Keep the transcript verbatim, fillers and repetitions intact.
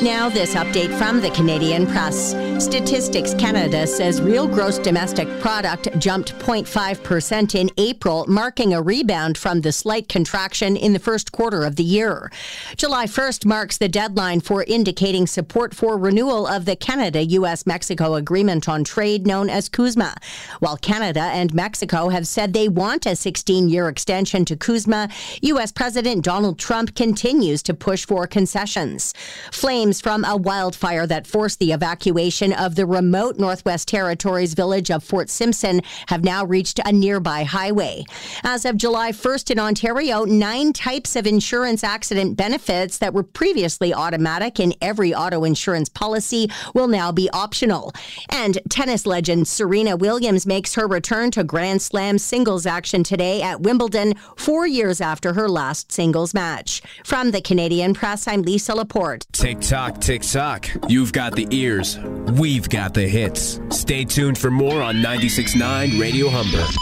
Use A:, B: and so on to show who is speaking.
A: Now, this update from the Canadian Press. Statistics Canada says real gross domestic product jumped zero point five percent in April, marking a rebound from the slight contraction in the first quarter of the year. July first marks the deadline for indicating support for renewal of the Canada-U S Mexico Agreement on Trade, known as CUSMA. While Canada and Mexico have said they want a sixteen-year extension to CUSMA, U S President Donald Trump continues to push for concessions. Flames from a wildfire that forced the evacuation of the remote Northwest Territories village of Fort Simpson have now reached a nearby highway. As of July first in Ontario, nine types of insurance accident benefits that were previously automatic in every auto insurance policy will now be optional. And tennis legend Serena Williams makes her return to Grand Slam singles action today at Wimbledon, four years after her last singles match. From the Canadian Press, I'm Lisa Laporte.
B: Tick-tock, tick-tock. You've got the ears. We've got the hits. Stay tuned for more on ninety-six point nine Radio Humber.